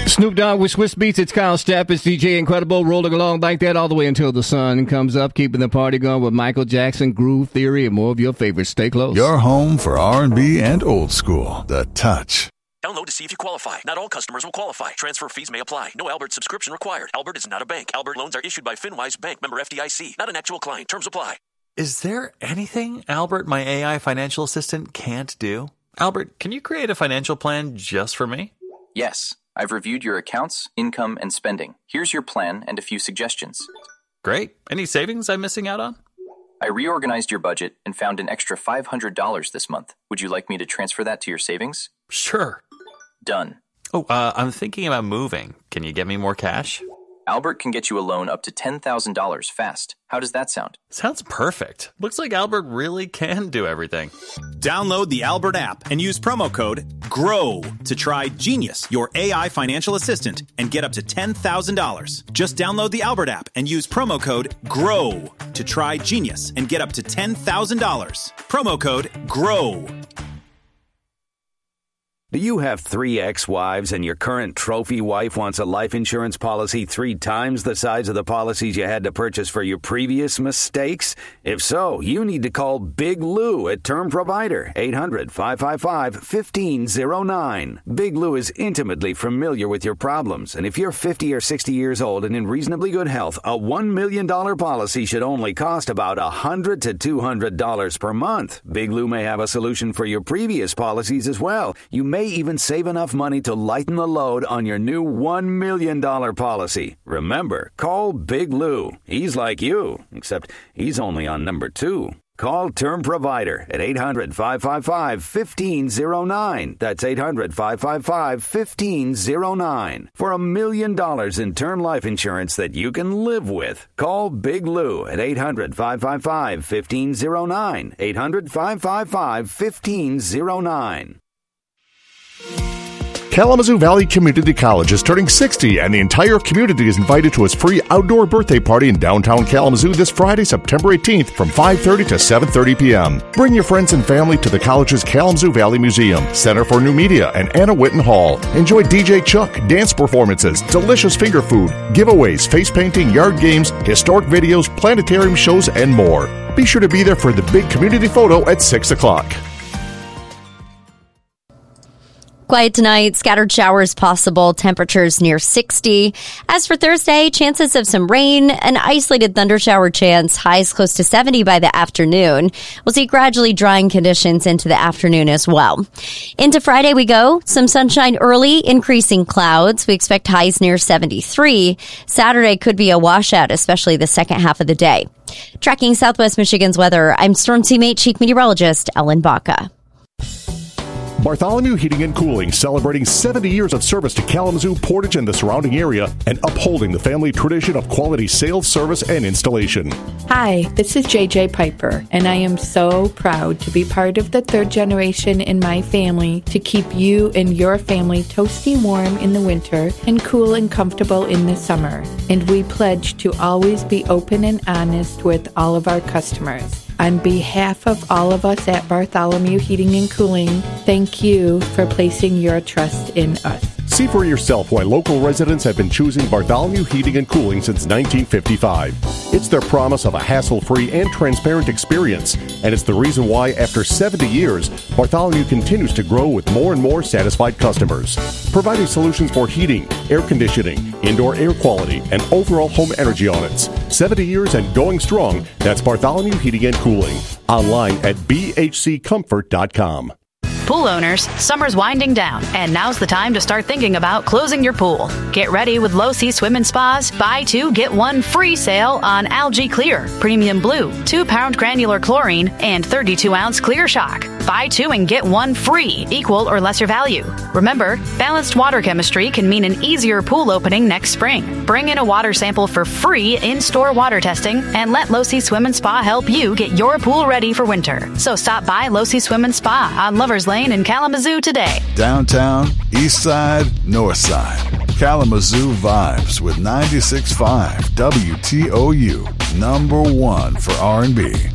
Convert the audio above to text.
Snoop Dogg with Swiss Beats. It's Kyle Stepp. It's DJ Incredible rolling along like that all the way until the sun comes up, keeping the party going with Michael Jackson, Groove Theory, and more of your favorites. Stay close. Your home for R&B and old school. The Touch. Download to see if you qualify. Not all customers will qualify. Transfer fees may apply. No Albert subscription required. Albert is not a bank. Albert loans are issued by FinWise Bank, member FDIC. Not an actual client. Terms apply. Is there anything Albert, my AI financial assistant, can't do? Albert, can you create a financial plan just for me? Yes. I've reviewed your accounts, income, and spending. Here's your plan and a few suggestions. Great. Any savings I'm missing out on? I reorganized your budget and found an extra $500 this month. Would you like me to transfer that to your savings? Sure. Done. Oh, I'm thinking about moving. Can you get me more cash? Albert can get you a loan up to $10,000 fast. How does that sound? Sounds perfect. Looks like Albert really can do everything. Download the Albert app and use promo code GROW to try Genius, your AI financial assistant, and get up to $10,000. Just download the Albert app and use promo code GROW to try Genius and get up to $10,000. Promo code GROW. Do you have 3 ex-wives and your current trophy wife wants a life insurance policy 3 times the size of the policies you had to purchase for your previous mistakes? If so, you need to call Big Lou at Term Provider, 800-555-1509. Big Lou is intimately familiar with your problems, and if you're 50 or 60 years old and in reasonably good health, a $1 million policy should only cost about $100 to $200 per month. Big Lou may have a solution for your previous policies as well. You may even save enough money to lighten the load on your new $1 million policy. Remember, call Big Lou. He's like you, except he's only on number 2. Call Term Provider at 800-555-1509. That's 800-555-1509. For $1 million in term life insurance that you can live with. Call Big Lou at 800-555-1509. 800-555-1509. Kalamazoo Valley Community College is turning 60, and the entire community is invited to its free outdoor birthday party in downtown Kalamazoo this Friday, September 18th from 5:30 to 7:30 p.m. Bring your friends and family to the college's Kalamazoo Valley Museum, Center for New Media, and Anna Whitten Hall. Enjoy DJ Chuck, dance performances, delicious finger food, giveaways, face painting, yard games, historic videos, planetarium shows, and more. Be sure to be there for the big community photo at 6 o'clock. Quiet tonight, scattered showers possible, temperatures near 60. As for Thursday, chances of some rain, an isolated thundershower chance, highs close to 70 by the afternoon. We'll see gradually drying conditions into the afternoon as well. Into Friday we go, some sunshine early, increasing clouds. We expect highs near 73. Saturday could be a washout, especially the second half of the day. Tracking Southwest Michigan's weather, I'm Storm Teammate Chief Meteorologist Ellen Baca. Bartholomew Heating and Cooling, celebrating 70 years of service to Kalamazoo, Portage, and the surrounding area, and upholding the family tradition of quality sales, service, and installation. Hi, this is JJ Piper, and I am so proud to be part of the 3rd generation in my family to keep you and your family toasty warm in the winter and cool and comfortable in the summer. And we pledge to always be open and honest with all of our customers. On behalf of all of us at Bartholomew Heating and Cooling, thank you for placing your trust in us. See for yourself why local residents have been choosing Bartholomew Heating and Cooling since 1955. It's their promise of a hassle-free and transparent experience, and it's the reason why, after 70 years, Bartholomew continues to grow with more and more satisfied customers. Providing solutions for heating, air conditioning, indoor air quality, and overall home energy audits. 70 years and going strong, that's Bartholomew Heating and Cooling. Online at bhccomfort.com. Pool owners, summer's winding down, and now's the time to start thinking about closing your pool. Get ready with Low Sea Swim and Spa's Buy 2, Get 1 free sale on Algae Clear, Premium Blue, 2-pound granular chlorine, and 32-ounce Clear Shock. Buy 2 and get 1 free, equal or lesser value. Remember, balanced water chemistry can mean an easier pool opening next spring. Bring in a water sample for free in-store water testing, and let Low Sea Swim and Spa help you get your pool ready for winter. So stop by Low Sea Swim and Spa on Lovers Lane in Kalamazoo today. Downtown, East Side, North Side. Kalamazoo vibes with 96.5 WTOU, number 1 for R&B.